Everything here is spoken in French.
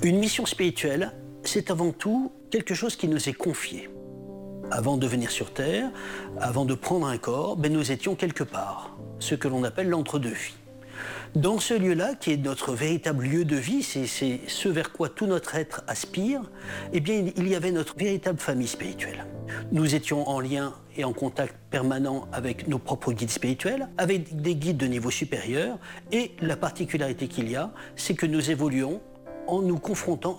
Une mission spirituelle, c'est avant tout quelque chose qui nous est confié. Avant de venir sur Terre, avant de prendre un corps, nous étions quelque part, ce que l'on appelle l'entre-deux-vies. Dans ce lieu-là, qui est notre véritable lieu de vie, c'est ce vers quoi tout notre être aspire, eh bien, il y avait notre véritable famille spirituelle. Nous étions en lien et en contact permanent avec nos propres guides spirituels, avec des guides de niveau supérieur, et la particularité qu'il y a, c'est que nous évoluons en nous confrontant